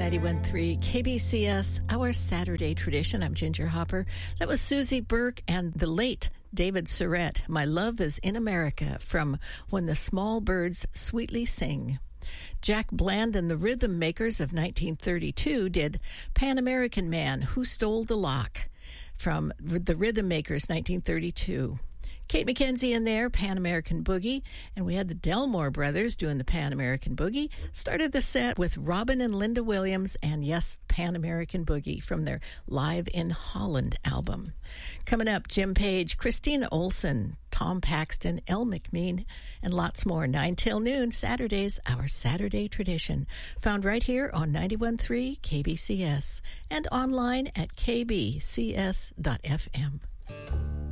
91.3 KBCS, our Saturday tradition. I'm Ginger Hopper. That was Susie Burke and the late David Surrett. My Love is in America from When the Small Birds Sweetly Sing. Jack Bland and the Rhythm Makers of 1932 did Pan American Man, Who Stole the Lock from the Rhythm Makers, 1932. Kate McKenzie in there, Pan American Boogie, and we had the Delmore Brothers doing the Pan American Boogie. Started the set with Robin and Linda Williams and, yes, Pan American Boogie from their Live in Holland album. Coming up, Jim Page, Christina Olson, Tom Paxton, Elle McMean, and lots more. 9 till noon, Saturdays, our Saturday tradition. Found right here on 91.3 KBCS and online at kbcs.fm.